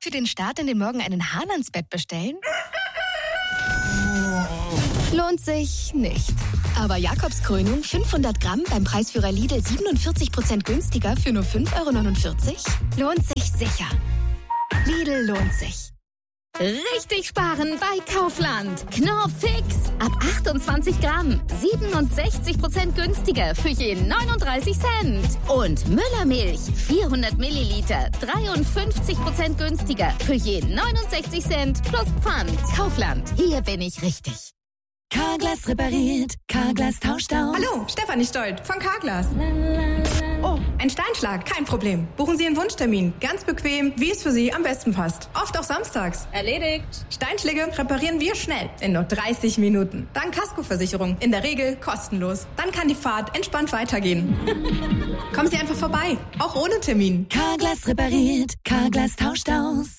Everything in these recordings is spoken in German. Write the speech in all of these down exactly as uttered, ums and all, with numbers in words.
für den Start in den Morgen einen Hahn ans Bett bestellen? Lohnt sich nicht. Aber Jakobskrönung fünfhundert Gramm beim Preisführer Lidl siebenundvierzig Prozent günstiger für nur fünf Euro neunundvierzig? Lohnt sich sicher. Lidl lohnt sich. Richtig sparen bei Kaufland. Knorr Fix. Ab achtundzwanzig Gramm. siebenundsechzig Prozent günstiger für je neununddreißig Cent. Und Müllermilch. vierhundert Milliliter. dreiundfünfzig Prozent günstiger für je neunundsechzig Cent plus Pfand. Kaufland. Hier bin ich richtig. Carglass repariert. Carglass tauscht aus. Hallo, Stefanie Stolt von Carglass. Oh, ein Steinschlag, kein Problem. Buchen Sie Ihren Wunschtermin. Ganz bequem, wie es für Sie am besten passt. Oft auch samstags. Erledigt. Steinschläge reparieren wir schnell, in nur dreißig Minuten. Dank Kaskoversicherung, in der Regel kostenlos. Dann kann die Fahrt entspannt weitergehen. Kommen Sie einfach vorbei, auch ohne Termin. Carglass repariert. Carglass tauscht aus.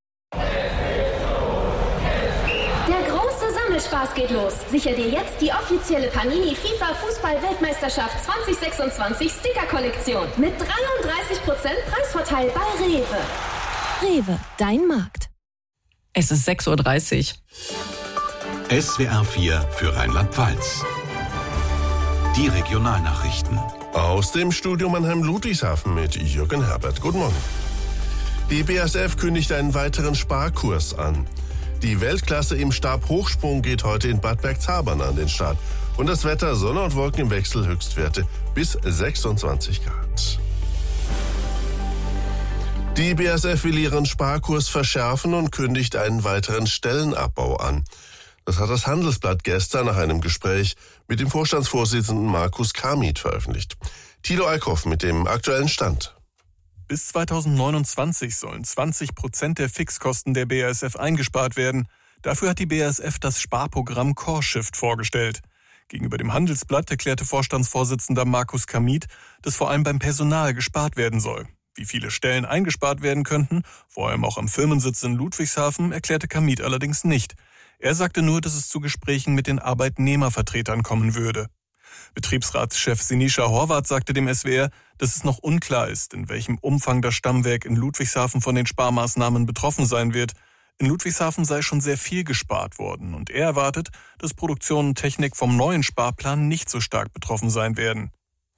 Spaß geht los. Sicher dir jetzt die offizielle Panini FIFA Fußball-Weltmeisterschaft zwanzig sechsundzwanzig Sticker-Kollektion mit dreiunddreißig Prozent Preisvorteil bei Rewe. Rewe, dein Markt. Es ist sechs Uhr dreißig. S W R vier für Rheinland-Pfalz. Die Regionalnachrichten. Aus dem Studio Mannheim-Ludwigshafen mit Jürgen Herbert. Guten Morgen. Die B A S F kündigt einen weiteren Sparkurs an. Die Weltklasse im Stabhochsprung geht heute in Bad Bergzabern an den Start. Und das Wetter, Sonne und Wolken im Wechsel, Höchstwerte bis sechsundzwanzig Grad. Die B A S F will ihren Sparkurs verschärfen und kündigt einen weiteren Stellenabbau an. Das hat das Handelsblatt gestern nach einem Gespräch mit dem Vorstandsvorsitzenden Markus Kamit veröffentlicht. Thilo Eickhoff mit dem aktuellen Stand. Bis zweitausendneunundzwanzig sollen zwanzig Prozent der Fixkosten der B A S F eingespart werden. Dafür hat die B A S F das Sparprogramm CoreShift vorgestellt. Gegenüber dem Handelsblatt erklärte Vorstandsvorsitzender Markus Kamit, dass vor allem beim Personal gespart werden soll. Wie viele Stellen eingespart werden könnten, vor allem auch am Firmensitz in Ludwigshafen, erklärte Kamit allerdings nicht. Er sagte nur, dass es zu Gesprächen mit den Arbeitnehmervertretern kommen würde. Betriebsratschef Sinischa Horvath sagte dem S W R, dass es noch unklar ist, in welchem Umfang das Stammwerk in Ludwigshafen von den Sparmaßnahmen betroffen sein wird. In Ludwigshafen sei schon sehr viel gespart worden und er erwartet, dass Produktion und Technik vom neuen Sparplan nicht so stark betroffen sein werden.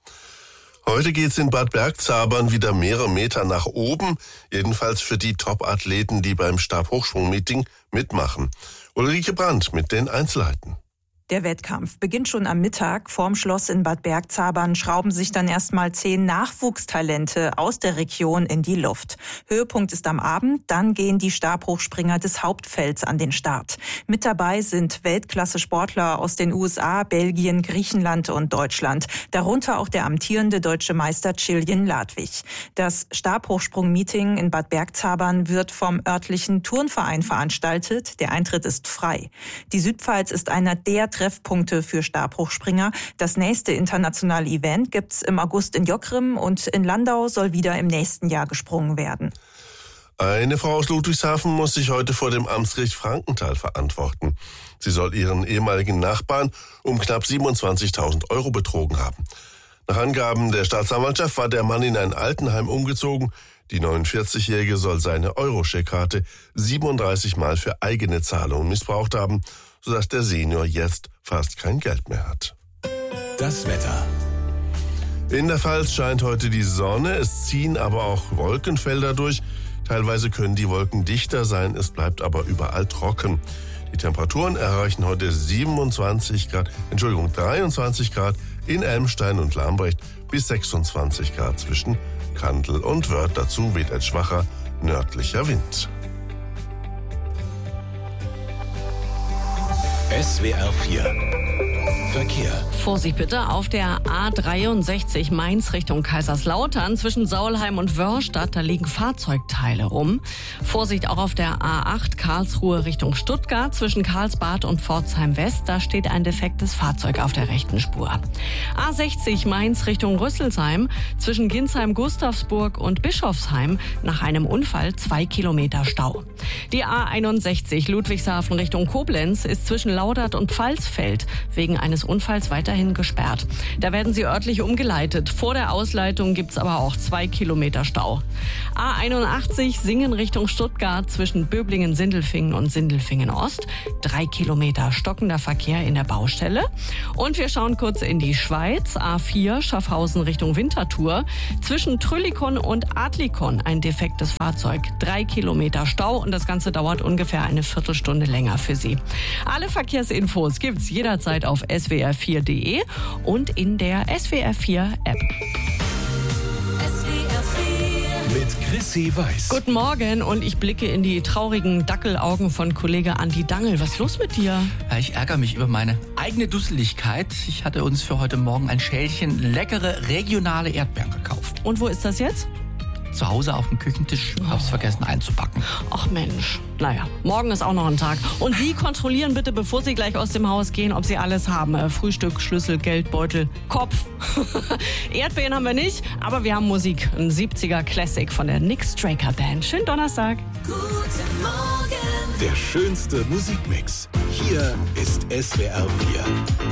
Heute geht's in Bad Bergzabern wieder mehrere Meter nach oben, jedenfalls für die Top-Athleten, die beim Stabhochsprung-Meeting mitmachen. Ulrike Brandt mit den Einzelheiten. Der Wettkampf beginnt schon am Mittag. Vorm Schloss in Bad Bergzabern schrauben sich dann erstmal zehn Nachwuchstalente aus der Region in die Luft. Höhepunkt ist am Abend, dann gehen die Stabhochspringer des Hauptfelds an den Start. Mit dabei sind Weltklasse-Sportler aus den U S A, Belgien, Griechenland und Deutschland. Darunter auch der amtierende deutsche Meister Cillian Ladwig. Das Stabhochsprung-Meeting in Bad Bergzabern wird vom örtlichen Turnverein veranstaltet. Der Eintritt ist frei. Die Südpfalz ist einer der Treffpunkte für Stabhochspringer. Das nächste internationale Event gibt's im August in Jockrim und in Landau soll wieder im nächsten Jahr gesprungen werden. Eine Frau aus Ludwigshafen muss sich heute vor dem Amtsgericht Frankenthal verantworten. Sie soll ihren ehemaligen Nachbarn um knapp siebenundzwanzigtausend Euro betrogen haben. Nach Angaben der Staatsanwaltschaft war der Mann in ein Altenheim umgezogen. Die neunundvierzigjährige soll seine Euro-Scheckkarte siebenunddreißig Mal für eigene Zahlungen missbraucht haben, sodass der Senior jetzt fast kein Geld mehr hat. Das Wetter. In der Pfalz scheint heute die Sonne, es ziehen aber auch Wolkenfelder durch. Teilweise können die Wolken dichter sein, es bleibt aber überall trocken. Die Temperaturen erreichen heute siebenundzwanzig Grad, Entschuldigung, dreiundzwanzig Grad in Elmstein und Lambrecht bis sechsundzwanzig Grad zwischen Kandel und Wörth. Dazu weht ein schwacher nördlicher Wind. S W R vier Verkehr. Vorsicht bitte auf der A dreiundsechzig Mainz Richtung Kaiserslautern zwischen Saulheim und Wörrstadt, da liegen Fahrzeugteile rum. Vorsicht auch auf der A acht Karlsruhe Richtung Stuttgart zwischen Karlsbad und Pforzheim West, da steht ein defektes Fahrzeug auf der rechten Spur. A sechzig Mainz Richtung Rüsselsheim zwischen Ginsheim-Gustavsburg und Bischofsheim nach einem Unfall zwei Kilometer Stau. Die A einundsechzig Ludwigshafen Richtung Koblenz ist zwischen Laudert und Pfalzfeld wegen eines des Unfalls weiterhin gesperrt. Da werden sie örtlich umgeleitet. Vor der Ausleitung gibt's aber auch zwei Kilometer Stau. A einundachtzig Singen Richtung Stuttgart zwischen Böblingen-Sindelfingen und Sindelfingen-Ost. Drei Kilometer stockender Verkehr in der Baustelle. Und wir schauen kurz in die Schweiz. A vier Schaffhausen Richtung Winterthur. Zwischen Trüllikon und Adlikon ein defektes Fahrzeug. Drei Kilometer Stau und das Ganze dauert ungefähr eine Viertelstunde länger für Sie. Alle Verkehrsinfos gibt's jederzeit auf s w r vier punkt d e und in der S W R vier App. Mit Chrissy Weiß. Guten Morgen und ich blicke in die traurigen Dackelaugen von Kollege Andi Dangel. Was ist los mit dir? Ja, ich ärgere mich über meine eigene Dusseligkeit. Ich hatte uns für heute Morgen ein Schälchen leckere regionale Erdbeeren gekauft. Und wo ist das jetzt? Zu Hause auf dem Küchentisch, hab's vergessen einzupacken. Ach Mensch, naja, morgen ist auch noch ein Tag. Und Sie kontrollieren bitte, bevor Sie gleich aus dem Haus gehen, ob Sie alles haben. Äh, Frühstück, Schlüssel, Geldbeutel, Kopf. Erdbeeren haben wir nicht, aber wir haben Musik. Ein siebziger Classic von der Nick Straker Band. Schönen Donnerstag. Guten Morgen. Der schönste Musikmix. Hier ist S W R vier.